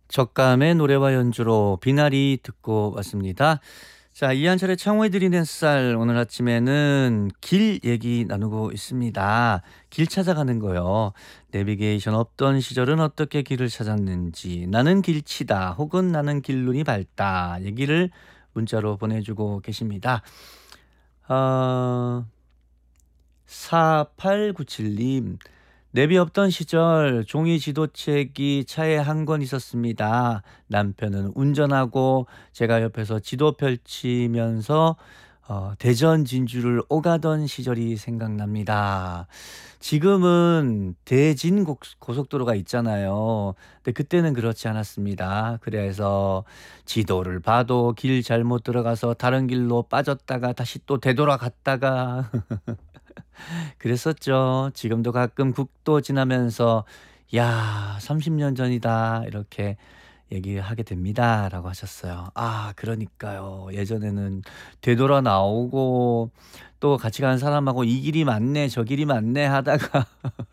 적감의 노래와 연주로 비나리 듣고 왔습니다. 자, 이한철의 창호에 드리는 쌀, 오늘 아침에는 길 얘기 나누고 있습니다. 길 찾아가는 거요. 내비게이션 없던 시절은 어떻게 길을 찾았는지, 나는 길치다 혹은 나는 길눈이 밝다 얘기를 문자로 보내주고 계십니다. 4897님, 내비 없던 시절 종이 지도책이 차에 한 권 있었습니다. 남편은 운전하고 제가 옆에서 지도 펼치면서 대전 진주를 오가던 시절이 생각납니다. 지금은 대진 고속도로가 있잖아요. 근데 그때는 그렇지 않았습니다. 그래서 지도를 봐도 길 잘못 들어가서 다른 길로 빠졌다가 다시 또 되돌아갔다가 그랬었죠. 지금도 가끔 국도 지나면서 "야 30년 전이다." 이렇게 얘기하게 됩니다라고 하셨어요. 아 그러니까요. 예전에는 되돌아 나오고 또 같이 가는 사람하고 "이 길이 맞네. 저 길이 맞네." 하다가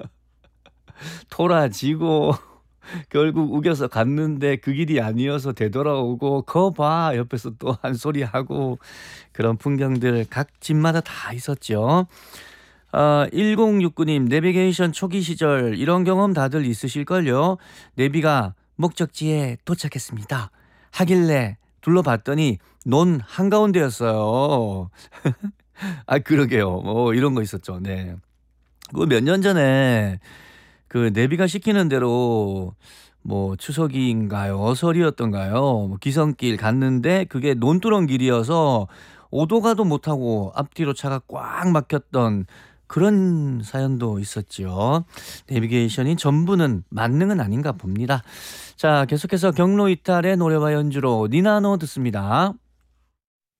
토라지고 결국 우겨서 갔는데 그 길이 아니어서 되돌아오고 "거 봐." 옆에서 또 한 소리 하고 그런 풍경들 각 집마다 다 있었죠. 1069님, 내비게이션 초기 시절 이런 경험 다들 있으실걸요. 내비가 목적지에 도착했습니다 하길래 둘러봤더니 논 한가운데였어요. 아 그러게요. 이런 거 있었죠. 네. 그 몇 년 전에 그 내비가 시키는 대로 뭐 추석인가요? 설이었던가요? 뭐 기성길 갔는데 그게 논두렁 길이어서 오도 가도 못하고 앞뒤로 차가 꽉 막혔던 그런 사연도 있었지요. 내비게이션이 전부는 만능은 아닌가 봅니다. 자, 계속해서 경로 이탈의 노래와 연주로 니나노 듣습니다.